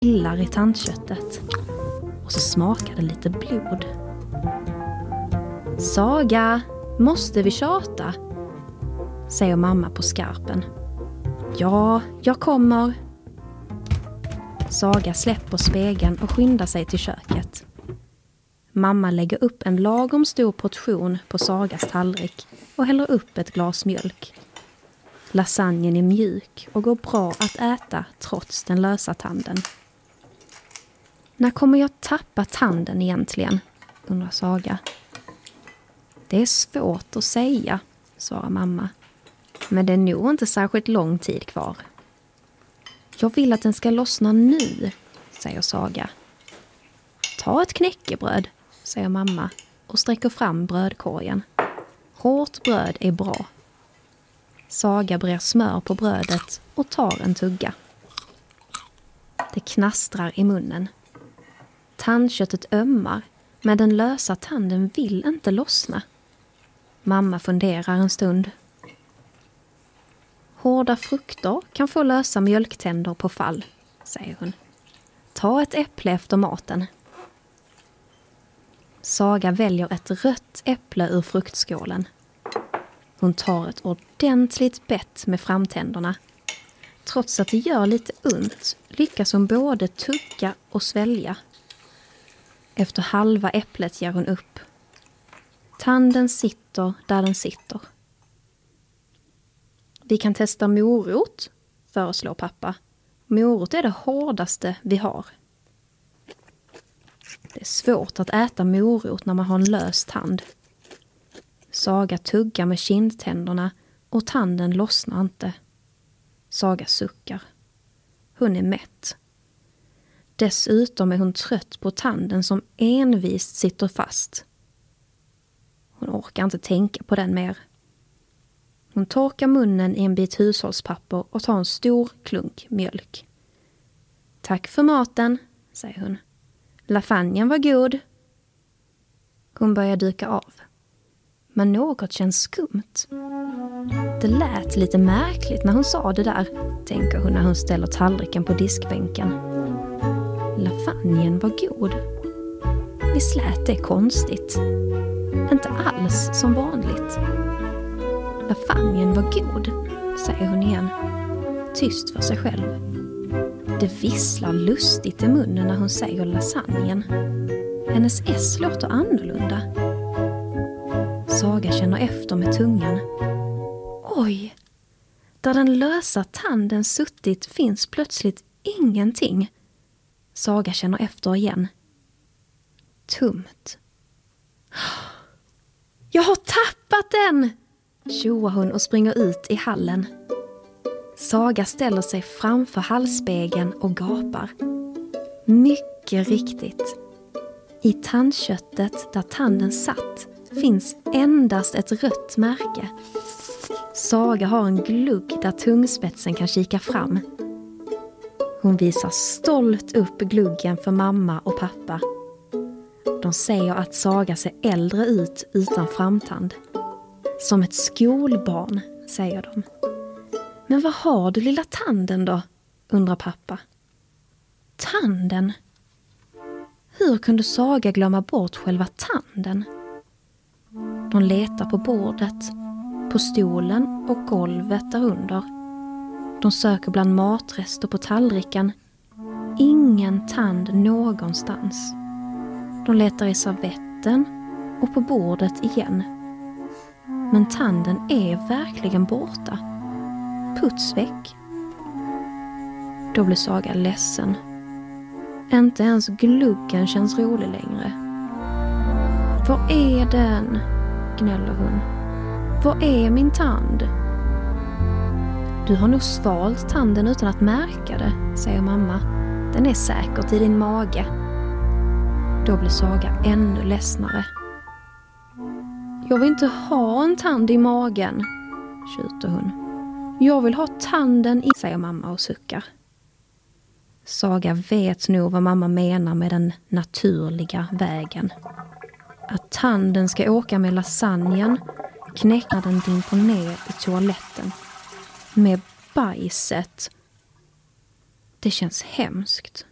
pillar i tandköttet. Och så smakar det lite blod. Saga, måste vi tjata? Säger mamma på skarpen. Ja, jag kommer. Saga släpper spegeln och skyndar sig till köket. Mamma lägger upp en lagom stor portion på Sagas tallrik och häller upp ett glas mjölk. Lasagnen är mjuk och går bra att äta trots den lösa tanden. När kommer jag tappa tanden egentligen? Undrar Saga. Det är svårt att säga, svarar mamma. Men det är nog inte särskilt lång tid kvar. Jag vill att den ska lossna nu, säger Saga. Ta ett knäckebröd, säger mamma och sträcker fram brödkorgen. Hårt bröd är bra. Saga brer smör på brödet och tar en tugga. Det knastrar i munnen. Tandköttet ömmar, men den lösa tanden vill inte lossna. Mamma funderar en stund. Hårda frukter kan få lösa mjölktänder på fall, säger hon. Ta ett äpple efter maten. Saga väljer ett rött äpple ur fruktskålen. Hon tar ett ordentligt bett med framtänderna. Trots att det gör lite ont lyckas hon både tugga och svälja. Efter halva äpplet ger hon upp. Tanden sitter där den sitter. Vi kan testa morot, föreslår pappa. Morot är det hårdaste vi har. Det är svårt att äta morot när man har en lös tand. Saga tuggar med kindtänderna och tanden lossnar inte. Saga suckar. Hon är mätt. Dessutom är hon trött på tanden som envist sitter fast. Hon orkar inte tänka på den mer. Hon torkar munnen i en bit hushållspapper och tar en stor klunk mjölk. Tack för maten, säger hon. Lasagnen var god. Hon börjar dyka av. Men något känns skumt. Det lät lite märkligt när hon sa det där, tänker hon när hon ställer tallriken på diskbänken. Lasagnen var god. Visst lät det konstigt. Inte alls som vanligt. Lasagnen var god, säger hon igen. Tyst för sig själv. Det visslar lustigt i munnen när hon säger lasagnen. Hennes S låter annorlunda. Saga känner efter med tungan. Oj! Där den lösa tanden suttit finns plötsligt ingenting. Saga känner efter igen. Tomt. Jag har tappat den! Tjoar hon och springer ut i hallen. Saga ställer sig framför hallspegeln och gapar. Mycket riktigt. I tandköttet där tanden satt finns endast ett rött märke. Saga har en glugg där tungspetsen kan kika fram. Hon visar stolt upp gluggen för mamma och pappa. De säger att Saga ser äldre ut utan framtand. Som ett skolbarn, säger de. Men vad har du lilla tanden då? Undrar pappa. Tanden? Hur kunde Saga glömma bort själva tanden? De letar på bordet, på stolen och golvet därunder. De söker bland matrester på tallriken. Ingen tand någonstans. De letar i servetten och på bordet igen. Men tanden är verkligen borta. Puts väck. Då blir Saga ledsen. Inte ens gluggen känns rolig längre. Var är den? Gnäller hon. Var är min tand? Du har nog svalt tanden utan att märka det, säger mamma. Den är säkert i din mage. Då blir Saga ännu ledsnare. Jag vill inte ha en tand i magen, tjuter hon. Jag vill ha tanden i, säger mamma och suckar. Saga vet nog vad mamma menar med den naturliga vägen. Att tanden ska åka med lasagnen, knäcka den dimper ner i toaletten. Med bajset. Det känns hemskt.